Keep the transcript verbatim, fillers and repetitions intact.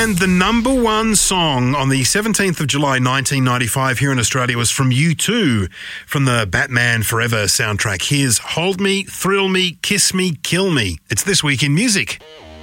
And the number one song on the seventeenth of July nineteen ninety-five here in Australia was from U two, from the Batman Forever soundtrack. Here's Hold Me, Thrill Me, Kiss Me, Kill Me. It's This Week in Music.